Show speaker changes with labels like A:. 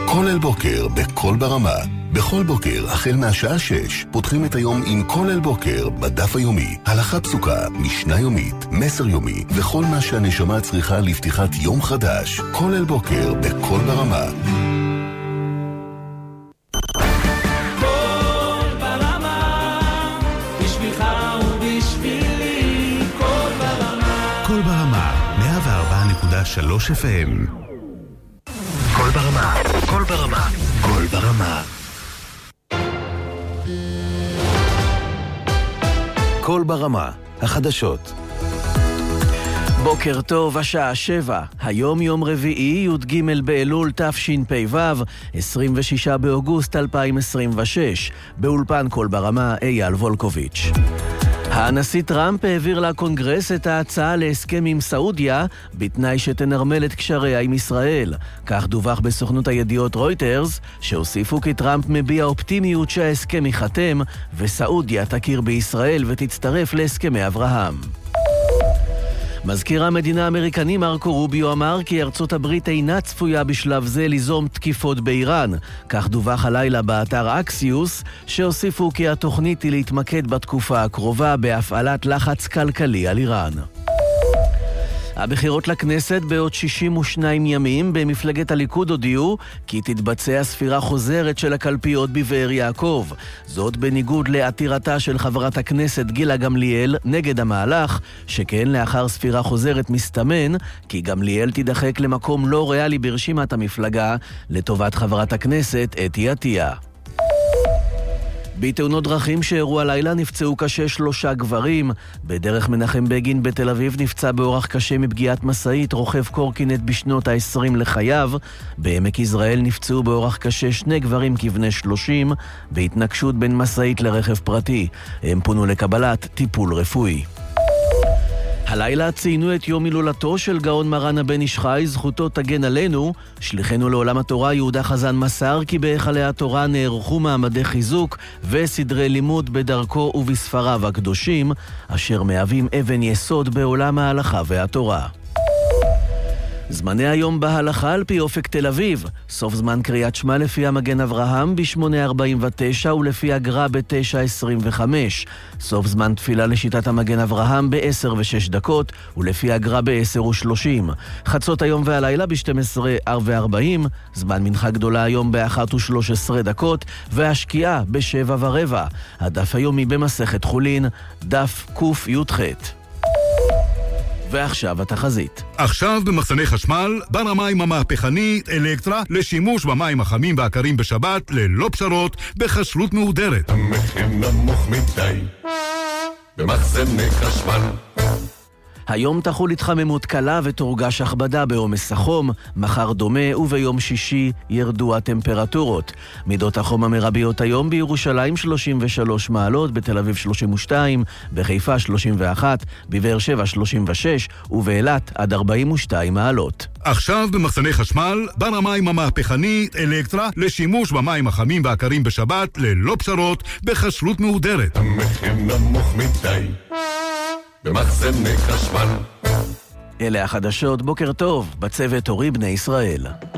A: כולל בוקר בכל ברמה. בכל בוקר, החל מהשעה 6, פותחים את היום עם כולל בוקר בדף היומי. הלכה פסוקה, משנה יומית, מסר יומי, וכל מה שהנשמה צריכה לפתיחת יום חדש. כולל בוקר בכל ברמה.
B: כל ברמה, בשבילך ובשבילי, כל ברמה.
C: כל ברמה, 104.3 FM.
D: כל ברמה, כל ברמה, כל ברמה. כל ברמה, החדשות.
E: בוקר טוב, השעה 7. היום יום רביעי, י"ג באלול תשפ"ו, 26 באוגוסט 2026. באולפן כל ברמה, אייל וולקוביץ'. הנשיא טראמפ העביר לקונגרס את ההצעה להסכם עם סעודיה, בתנאי שתנרמל את קשריה עם ישראל. כך דווח בסוכנות הידיעות רויטרס, שהוסיפו כי טראמפ מביע אופטימיות שההסכם ייחתם, וסעודיה תכיר בישראל ותצטרף להסכמי אברהם. מזכיר המדינה האמריקני מרקו רוביו אמר כי ארצות הברית אינה צפויה בשלב זה ליזום תקיפות באיראן. כך דווח הלילה באתר אקסיוס, שהוסיפו כי התוכנית היא להתמקד בתקופה הקרובה בהפעלת לחץ כלכלי על איראן. הבחירות לכנסת בעוד 62 ימים במפלגת הליכוד הודיעו כי תתבצע ספירה חוזרת של הקלפיות בבאר יעקב. זאת בניגוד לעתירתה של חברת הכנסת גילה גמליאל נגד המהלך, שכן לאחר ספירה חוזרת מסתמן כי גמליאל תידחק למקום לא ריאלי ברשימת המפלגה לטובת חברת הכנסת אתי עטיה. בתאונות דרכים שאירעו הלילה נפצעו קשה 3 גברים. בדרך מנחם בגין בתל אביב נפצע באורח קשה מפגיעת משאית רוכב קורקינט בשנות ה-20 לחייו. בעמק יזרעאל נפצעו באורח קשה 2 גברים כבני 30 בהתנגשות בין משאית לרכב פרטי. הם פונו לקבלת טיפול רפואי. הלילה ציינו את יום הילולתו של גאון מרן הבן איש חי, זכותו תגן עלינו. שליחנו לעולם התורה יהודה חזן מסר כי בהיכלי התורה נערכו מעמדי חיזוק וסדרי לימוד בדרכו ובספריו הקדושים, אשר מהווים אבן יסוד בעולם ההלכה והתורה. זמני היום בהלכה על פי אופק תל אביב. סוף זמן קריאת שמע לפי המגן אברהם ב-8:49 ולפי הגר"א ב-9:25. סוף זמן תפילה לשיטת המגן אברהם ב-10:06 ולפי הגר"א ב-10:30. חצות היום והלילה ב-12:40. זמן מנחה גדולה היום ב-1:13 והשקיעה ב-7:15. הדף היומי במסכת חולין, דף ק"י"ח. ועכשיו התחזית.
F: עכשיו במחסני חשמל, בר המים המהפכני אלקטרה לשימוש במים החמים והקרים בשבת ללא פשרות בחשלות מהודרת.
G: המחיר נמוך מדי במחסני חשמל.
E: היום תחול התחממות קלה ותורגש הכבדה בעומס החום, מחר דומה וביום שישי ירדו הטמפרטורות. מידות החום המרביות היום בירושלים 33 מעלות, בתל אביב 32, בחיפה 31, בבאר שבע 36 ובאילת עד 42 מעלות.
F: עכשיו במחסני חשמל, בר המים המהפכני אלקטרה לשימוש במים החמים והקרים בשבת ללא פשרות בחשלות מהודרת.
G: המחיר נמוך מדי במחסני חשמל.
E: אלה החדשות, בוקר טוב, בצוות אורי בני ישראל.